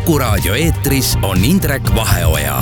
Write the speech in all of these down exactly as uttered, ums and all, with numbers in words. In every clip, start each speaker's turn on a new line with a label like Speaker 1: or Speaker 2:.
Speaker 1: Kuku Raadio eetris on Indrek Vaheoja.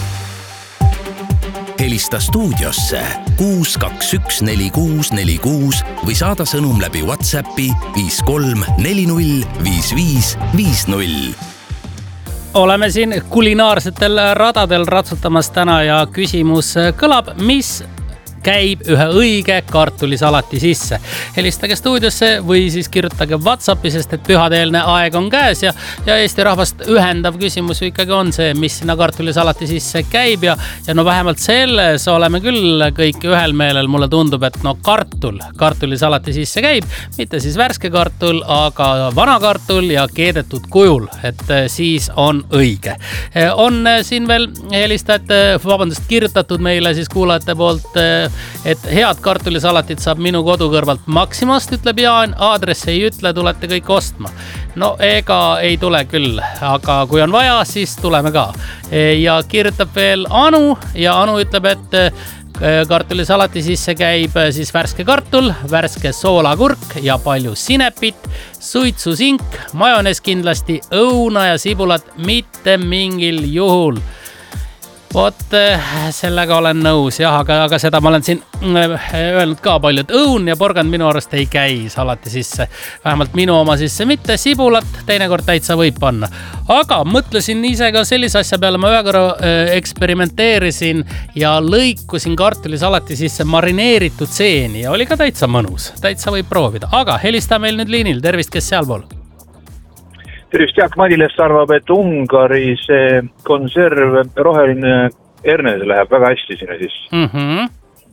Speaker 1: Helista stuudiosse kuus kaks üks neli kuus neli kuus või saada sõnum läbi WhatsAppi viis kolm neli null viis viis viis null.
Speaker 2: Oleme siin kulinaarsetel radadel ratsutamas täna ja küsimus kõlab, mis käib ühe õige kartulisalati sisse. Helistage stuudiosse või siis kirjutage WhatsAppi, sest et pühadeelne aeg on käes ja, ja Eesti rahvast ühendav küsimus ju ikkagi on see, mis sinna kartulisalati sisse käib ja, ja no vähemalt selles oleme küll kõik ühel meelel. Mulle tundub, et no kartul, kartulisalati sisse käib, mitte siis värske kartul, aga vana kartul ja keedetud kujul, et siis on õige. On siin veel helistajad, vabandust, kirjutatud meile siis kuulajate poolt, et head kartulisalatit saab minu kodu kõrvalt Maximast, ütleb Jaan, aadress ei ütle, tulete kõik ostma. No ega ei tule küll, aga kui on vaja, siis tuleme ka. Ja kirjutab veel Anu ja Anu ütleb, et kartulisalati sisse käib siis värske kartul, värske soolakurk ja palju sinepit, suitsusink, majonees kindlasti, õuna ja sibulat mitte mingil juhul. Vot sellega olen nõus, jah, aga, aga seda ma olen siin öelnud ka palju, et õun ja porgand minu arust ei käi salati sisse. Vähemalt minu oma sisse mitte, sibulat teinekord täitsa võib panna. Aga mõtlesin ise ka sellise asja peale, ma ühe korra eksperimenteerisin ja lõikusin kartulisalati sisse marineeritud seeni ja oli ka täitsa mõnus, täitsa võib proovida. Aga helista meil nüüd liinil, tervist, kes sealpool?
Speaker 3: Tervist, Jaak Madilest arvab, et Ungari see konserv roheline ernes läheb väga hästi sinna siis.
Speaker 2: Mm-hmm.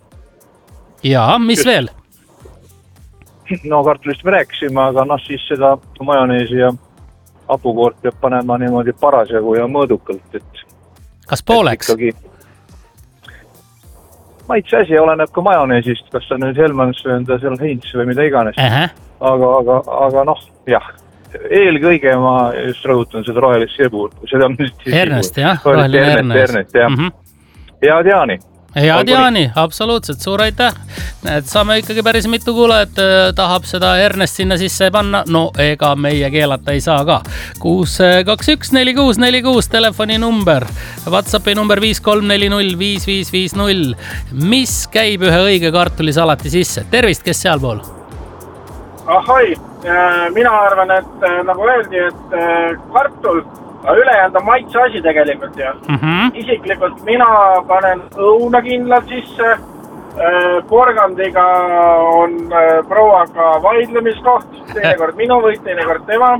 Speaker 2: Ja, mis Just. veel?
Speaker 3: No kartulist me rääksime, aga noh siis seda majoneesi ja hapukoort peab panema niimoodi parasjagu ja mõõdukalt. Et,
Speaker 2: kas pooleks?
Speaker 3: Ikkagi... maitse asi oleneb ka majoneesist, kas ta nüüd Helmans või enda seal Heinz või mida iganes. Uh-huh. Aga, aga, aga noh, jah. Eelkõige ma just rõhutan seda rohelist sibu.
Speaker 2: Ernest, jah? Roheline Ernest.
Speaker 3: Ernest, jah. Mm-hmm. Head Jaani.
Speaker 2: Head Jaani, absoluutselt, suur aitäh. Et saame ikkagi päris mitu kuule, et tahab seda Ernest sinna sisse panna. No ega meie keelata ei saa ka. kuus kaks üks neli kuus neli kuus telefoni number. WhatsAppi number viis kolm neli null viis viis viis null. Mis käib ühe õige kartulisalati sisse? Tervist, kes sealpool?
Speaker 4: Ahoi, mina arvan, et nagu öeldi, et kartul ülejäänud on maitse asi tegelikult ja mm-hmm. isiklikult mina panen õuna kindlalt sisse, porgandiga on prouaga vaidlemiskoht, teinekord minu võit, teinekord tema.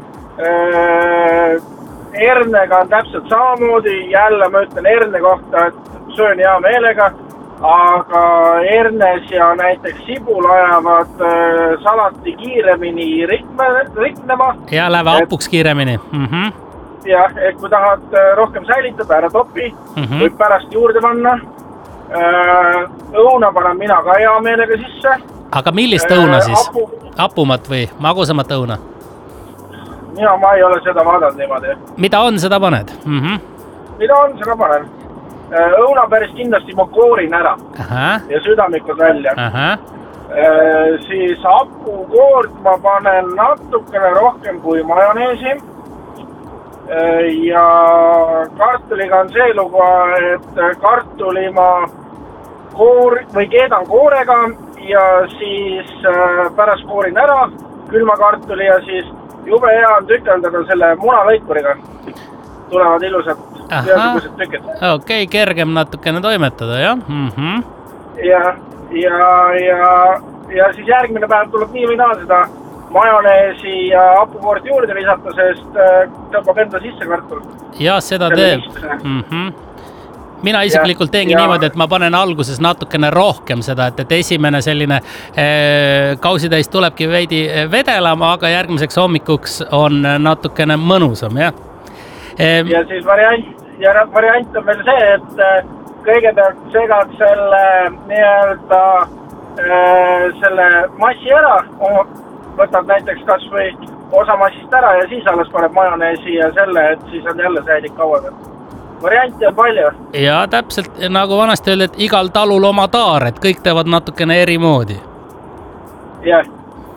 Speaker 4: Ernega on täpselt samamoodi, jälle ma ütlen erne kohta, et söön hea meelega. Aga Ernes ja näiteks sibul ajavad äh, salati kiiremini rikme, riknema.
Speaker 2: Ja läheb hapuks kiiremini. Mm-hmm.
Speaker 4: Jah, et kui tahad rohkem säilitada, ära topi, mm-hmm. võib pärast juurde panna. Äh, õuna panen mina ka hea meelega sisse.
Speaker 2: Aga millist õuna siis? Apu... Apumat või magusamat õuna?
Speaker 4: Mina ma ei ole seda vaadanud niimoodi.
Speaker 2: Mida on, seda paned? Mm-hmm.
Speaker 4: Mida on, seda panen. Õuna päris kindlasti ma koorin ära. Aha. Ja südamikud välja. Aha. E, siis hapukoort ma panen natukene rohkem kui majoneesi. E, ja kartuliga on see lugu, et kartuli ma koor, või keedan koorega ja siis pärast koorin ära külma kartuli ja siis jube hea on tükeldada selle munalõikuriga. Tulevad ilusad ühesugused tükid.
Speaker 2: Okei, okay, kergem natukene toimetada, jah? Mm-hmm.
Speaker 4: Ja, ja, ja, ja siis järgmine päev tuleb nii või naa seda majoneesi ja hapukoort juurde lisata, sest tõmbab enda sisse kartul.
Speaker 2: Ja, seda teeb. Mm-hmm. Mina isiklikult teengi ja, niimoodi, et ma panen alguses natukene rohkem seda, et, et esimene selline eh, kausitäis tulebki veidi vedelama, aga järgmiseks hommikuks on natukene mõnusam, jah?
Speaker 4: Ja siis variant, ja variant on veel see, et kõigepealt segad selle nii-öelda selle massi ära, võtad näiteks kas või osa massist ära ja siis alles paneb majoneesi ja selle, et siis on jälle säilik kauem. Varianti on palju.
Speaker 2: Ja täpselt nagu vanasti öeldi, et igal talul oma taar, et kõik teevad natukene eri moodi.
Speaker 4: Jah.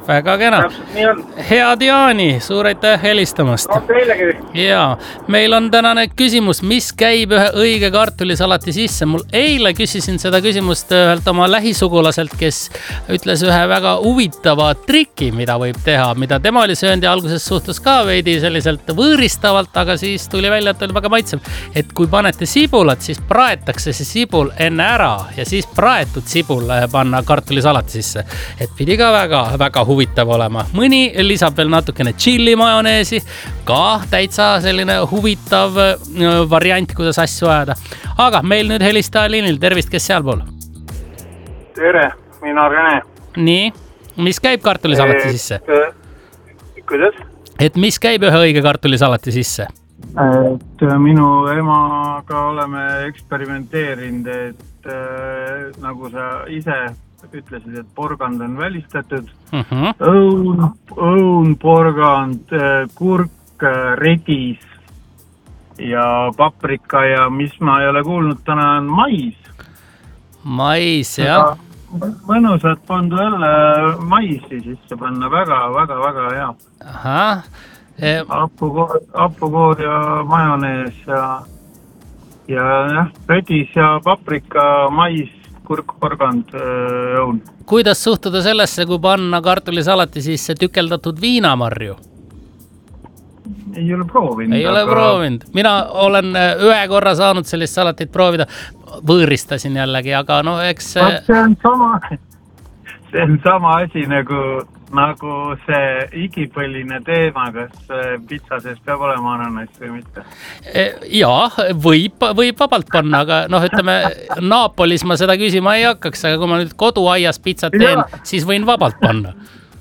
Speaker 2: Väga kena. Head Jaani, suur aitäh helistamast.
Speaker 4: No teilegi.
Speaker 2: Ja, meil on tänane küsimus, mis käib ühe õige kartulisalati sisse. Mul eile küsisin seda küsimust ühelt oma lähisugulaselt, kes ütles ühe väga huvitava triki, mida võib teha, mida tema oli söönud ja alguses suhtus ka veidi selliselt võõristavalt, aga siis tuli välja, et oli väga maitsev. Et kui panete sibulat, siis praetakse see sibul enne ära ja siis praetud sibul panna kartulisalati sisse. Et pidi ka väga, väga huvitav olema. Mõni lisab veel natukene chili majoneesi, ka täitsa selline huvitav variant, kuidas asju ajada. Aga meil nüüd helistaja liinil, tervist, kes sealpool?
Speaker 4: Tere, mina Rene.
Speaker 2: Nii, mis käib kartulisalati sisse?
Speaker 4: Kuidas?
Speaker 2: Et mis käib ühe õige kartulisalati sisse?
Speaker 5: Et minu emaga oleme eksperimenteerinud, et äh, nagu sa ise ütlesid, et porgand on välistatud. Uh-huh. Õun, õun, porgand, kurk, redis ja paprika ja mis ma ei ole kuulnud täna on mais. Mais, jah. Mõnusat pandu jälle maisi sisse panna, väga, väga, väga hea.
Speaker 2: Ahah. E...
Speaker 5: Hapukoor, hapukoor ja majonees ja, ja jah, redis ja paprika, mais, kurk, porgand, õun.
Speaker 2: Kuidas suhtuda sellesse, kui panna kartulisalati sisse tükeldatud viinamarju?
Speaker 5: Ei ole proovinud.
Speaker 2: Ei ole aga... proovinud. Mina olen ühe korra saanud sellist salatit proovida. Võõristasin jällegi, aga no eks...
Speaker 5: See on sama, see on sama asi nagu, nagu see igipõline teema, kas pitsa sees peab olema ananas või mitte.
Speaker 2: Jaa, võib, võib vabalt panna, aga noh, ütleme, Naapolis ma seda küsima ei hakkaks, aga kui ma nüüd koduaias pitsat teen, ja. Siis võin vabalt panna.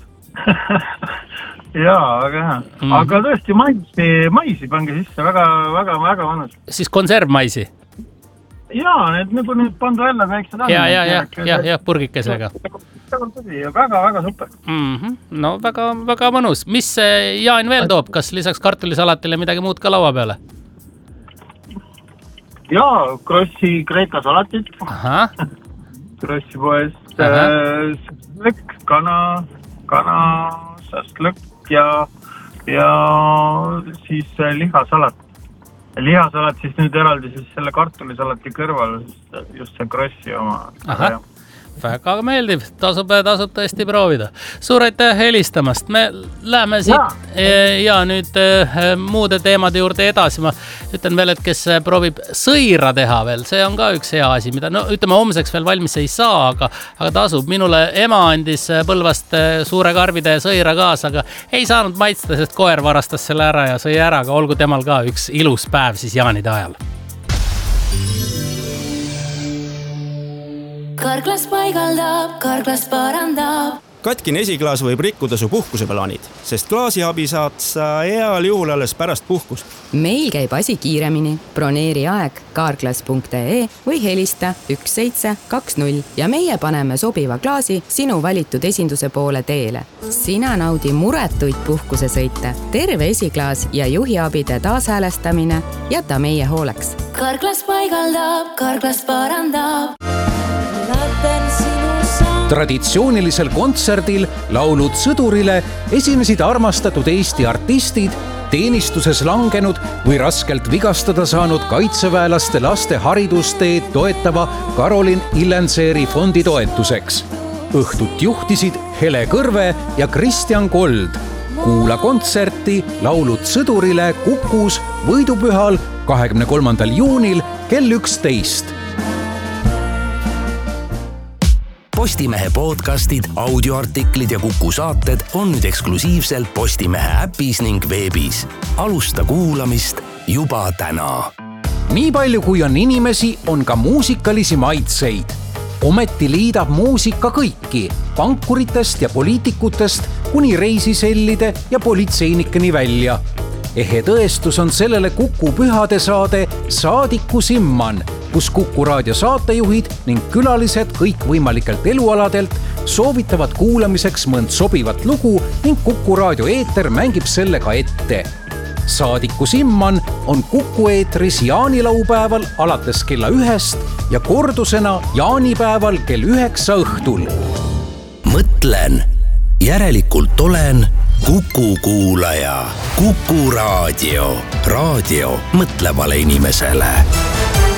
Speaker 5: Jaa, aga hea. Mm. Aga tõesti maisi, maisi pange sisse, väga, väga, väga mõnus.
Speaker 2: Siis konservmaisi?
Speaker 5: Jaa, need nagu nüüd pandu jälle väiksed.
Speaker 2: Ja, ja, ja, ja, ja purgikesega.
Speaker 5: Väga, väga super.
Speaker 2: Mm-hmm. No väga, väga mõnus. Mis Jaan veel toob? Kas lisaks kartulisalatile midagi muud ka laua peale?
Speaker 5: Jaa, krossi kreeka salatit.
Speaker 2: Aha.
Speaker 5: Krossi poest lõkk, kana, kana, lõkk ja, ja siis lihasalat. Lihasalat siis nüüd eraldi siis selle kartulisalati kõrval, just see krossi oma.
Speaker 2: Aha. Väga meeldiv, tasub, tasub tõesti proovida. Suur aitäh helistamast. Me läheme siit ja, ja nüüd muude teemade juurde edasi. Ma ütlen veel, et kes proovib sõira teha veel, see on ka üks hea asi, mida no, ütleme homseks veel valmis ei saa, aga, aga tasub. Minule ema andis Põlvast suure karvide sõira kaasa, aga ei saanud maitsta, sest koer varastas selle ära ja sõi ära, aga olgu temal ka üks ilus päev siis jaanide ajal.
Speaker 6: Karklas paigaldab, karklas parandab.
Speaker 7: Katkine esiklaas võib rikkuda su puhkuseplaanid, sest klaasiabi saad sa heal juhul alles pärast puhkust.
Speaker 8: Meil käib asi kiiremini. Broneeri aeg karklas punkt ee või helista üks seitse kaks null ja meie paneme sobiva klaasi sinu valitud esinduse poole teele. Sina naudi muretuid puhkusesõite, terve esiklaas ja juhiabide taashäälestamine jäta meie hooleks.
Speaker 6: Karklas paigaldab, karklas parandab.
Speaker 9: Traditsioonilisel kontserdil Laulud sõdurile esinesid armastatud Eesti artistid, teenistuses langenud või raskelt vigastada saanud kaitseväelaste laste haridusteed toetava Karolin Illenseeri fondi toetuseks. Õhtut juhtisid Hele Kõrve ja Kristjan Kold. Kuula kontserti Laulud sõdurile Kukus võidupühal kahekümne kolmandal juunil kell üksteist.
Speaker 1: Postimehe podcastid, audioartiklid ja Kuku saated on nüüd eksklusiivselt Postimehe äpis ning veebis. Alusta kuulamist juba täna.
Speaker 9: Nii palju kui on inimesi, on ka muusikalisi maitseid. Ometi liidab muusika kõiki, pankuritest ja poliitikutest kuni reisisellide ja politseinikeni välja. Ehe tõestus on sellele Kuku pühade saade Saadiku Simman, kus Kuku raadio saatejuhid ning külalised kõik võimalikelt elualadelt soovitavad kuulamiseks mõnd sobivat lugu ning Kuku raadio eeter mängib selle ka ette. Saadiku Simman on Kuku eetris jaanilaupäeval alates kella ühest ja kordusena jaanipäeval kell üheksa õhtul.
Speaker 1: Mõtlen järelikult olen Kuku kuulaja. Kuku raadio. Raadio mõtlevale inimesele.